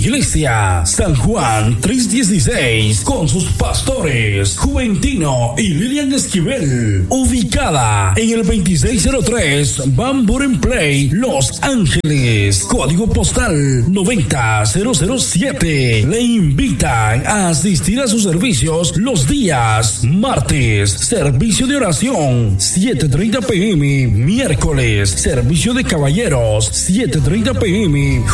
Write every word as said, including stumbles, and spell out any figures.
Iglesia San Juan trescientos dieciséis con sus pastores Juventino y Lilian Esquivel, ubicada en el veintiséis cero tres Van Buren Place, Los Ángeles, código postal noventa mil siete. Le invitan a asistir a sus servicios los días martes, servicio de oración siete treinta p m, miércoles, servicio de caballeros siete treinta p m,